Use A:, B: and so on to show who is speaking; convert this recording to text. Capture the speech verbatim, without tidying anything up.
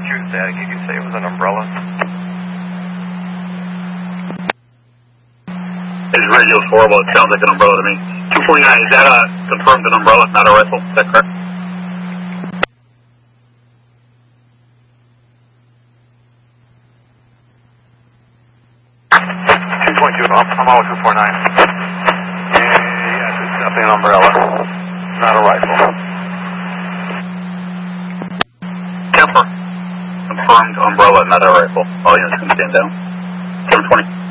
A: you say? Did you say it was an umbrella?
B: His radio's horrible. It sounds like an umbrella to me. two forty-nine, is that a confirmed an umbrella, not a rifle? Is that correct?
A: two point two, I'm, I'm all two forty-nine. Yes, it's definitely an umbrella, not a rifle.
B: Temper. Confirmed umbrella, not a rifle. All units can stand down. seven twenty.